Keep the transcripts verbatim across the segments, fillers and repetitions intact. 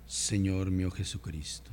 Señor mío Jesucristo,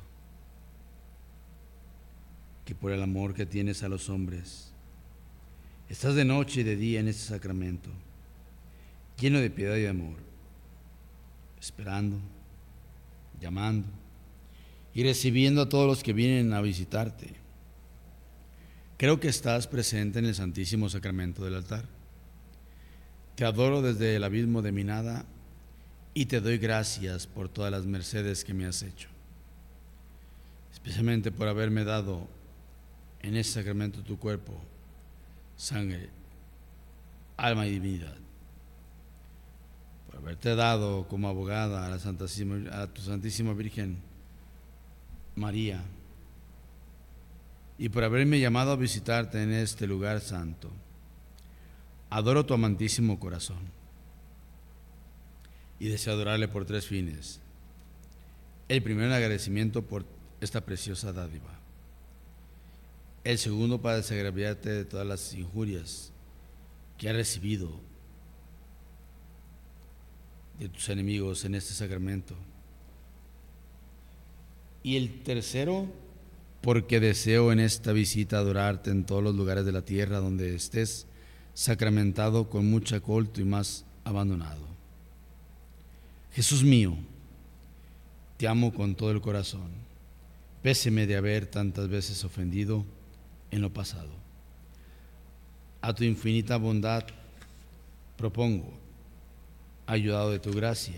que por el amor que tienes a los hombres, estás de noche y de día en este sacramento, lleno de piedad y de amor, esperando, llamando y recibiendo a todos los que vienen a visitarte. Creo que estás presente en el Santísimo Sacramento del altar. Te adoro desde el abismo de mi nada y te doy gracias por todas las mercedes que me has hecho, especialmente por haberme dado en ese sacramento tu cuerpo, sangre, alma y divinidad, por haberte dado como abogada a, la Santísima, a tu Santísima Virgen María, y por haberme llamado a visitarte en este lugar santo. Adoro tu amantísimo corazón y deseo adorarle por tres fines. El primero, en agradecimiento por esta preciosa dádiva. El segundo, para desagraviarte de todas las injurias que has recibido de tus enemigos en este sacramento. Y el tercero, porque deseo en esta visita adorarte en todos los lugares de la tierra donde estés sacramentado con mucho culto y más abandonado. Jesús mío, te amo con todo el corazón. Péseme de haber tantas veces ofendido en lo pasado. A tu infinita bondad propongo, ayudado de tu gracia,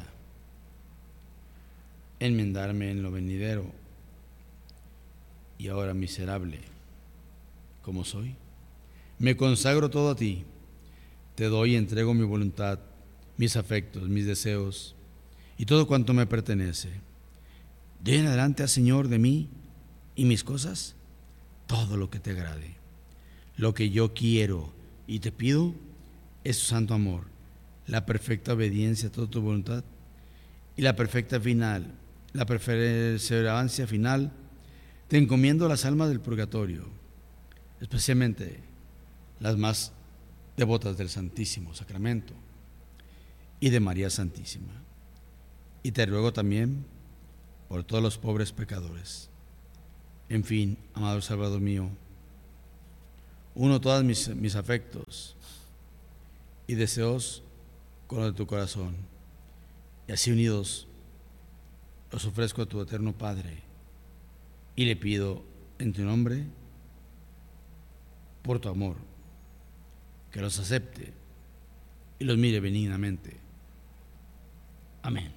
enmendarme en lo venidero y ahora miserable como soy. Me consagro todo a ti, te doy y entrego mi voluntad, mis afectos, mis deseos y todo cuanto me pertenece. De en adelante, haz, Señor, de mí y mis cosas todo lo que te agrade. Lo que yo quiero y te pido es tu santo amor, la perfecta obediencia a toda tu voluntad y la perfecta final, la perseverancia final. Te encomiendo las almas del purgatorio, especialmente las más devotas del Santísimo Sacramento y de María Santísima. Y te ruego también por todos los pobres pecadores. En fin, amado Salvador mío, uno todos mis, mis afectos y deseos con los de tu corazón, y así unidos los ofrezco a tu eterno Padre, y le pido en tu nombre, por tu amor, que los acepte y los mire benignamente. Amén.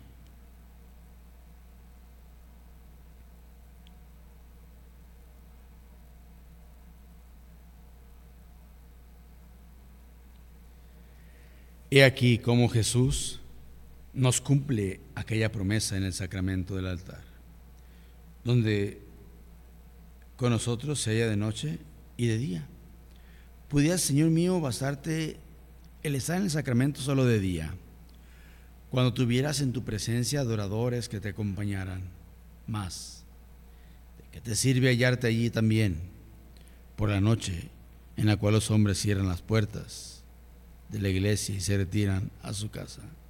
He aquí cómo Jesús nos cumple aquella promesa en el sacramento del altar, donde con nosotros se halla de noche y de día. Pudiera, Señor mío, bastarte el estar en el sacramento solo de día, cuando tuvieras en tu presencia adoradores que te acompañaran, más de que te sirve hallarte allí también por la noche, en la cual los hombres cierran las puertas de la iglesia y se retiran a su casa.